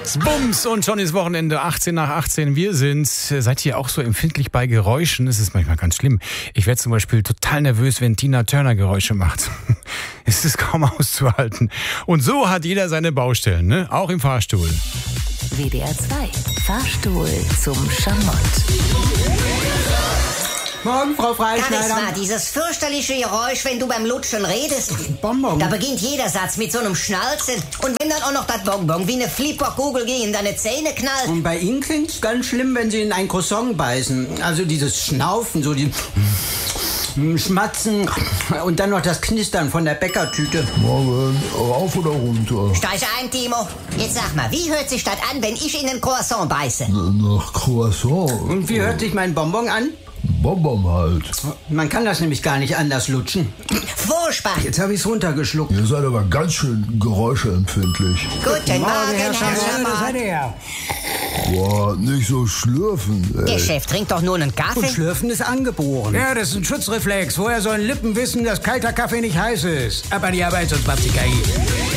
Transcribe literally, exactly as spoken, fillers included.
Bums und schon ist Wochenende, achtzehn nach achtzehn. Wir sind, seid ihr auch so empfindlich bei Geräuschen? Das ist manchmal ganz schlimm. Ich werde zum Beispiel total nervös, wenn Tina Turner Geräusche macht. Es ist kaum auszuhalten. Und so hat jeder seine Baustellen, ne? Auch im Fahrstuhl. W D R zwei, Fahrstuhl zum Schamott. Morgen, Frau Freischneider. Kann es mal dieses fürchterliche Geräusch, wenn du beim Lutschen redest? Bonbon. Da beginnt jeder Satz mit so einem Schnalzen. Und wenn dann auch noch das Bonbon wie eine Flipperkugel gegen deine Zähne knallt. Und bei Ihnen klingt's ganz schlimm, wenn Sie in ein Croissant beißen. Also dieses Schnaufen, so die Schmatzen und dann noch das Knistern von der Bäckertüte. Morgen, rauf oder runter? Steig ein, Timo. Jetzt sag mal, wie hört sich das an, wenn ich in ein Croissant beiße? Nach Croissant. Und wie hört sich mein Bonbon an? Bonbon halt. Man kann das nämlich gar nicht anders lutschen. Furchtbar. Jetzt habe ich's runtergeschluckt. Ihr seid aber ganz schön geräuscheempfindlich. Guten Morgen, Herr Schamott. Schamott. Boah, nicht so schlürfen, Der ey. Chef trinkt doch nur einen Und Kaffee. Schlürfen ist angeboren. Ja, das ist ein Schutzreflex. Woher sollen Lippen wissen, dass kalter Kaffee nicht heiß ist? Ab an die Arbeit, sonst bleibt die K I.